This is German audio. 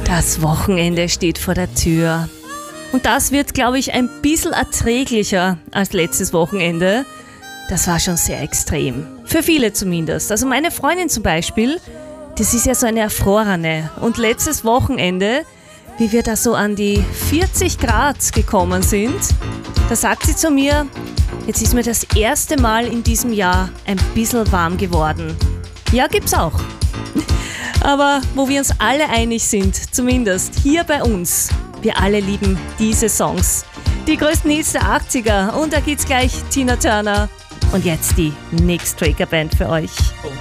Das Wochenende steht vor der Tür. Und das wird, glaube ich, ein bisschen erträglicher als letztes Wochenende. Das war schon sehr extrem. Für viele zumindest. Also meine Freundin zum Beispiel, das ist ja so eine Erfrorene. Und letztes Wochenende, wie wir da so an die 40 Grad gekommen sind, da sagt sie zu mir, jetzt ist mir das erste Mal in diesem Jahr ein bisschen warm geworden. Ja, gibt's auch. Aber wo wir uns alle einig sind, zumindest hier bei uns, wir alle lieben diese Songs. Die größten Hits der 80er und da geht's gleich Tina Turner und jetzt die Nix Tracker Band für euch.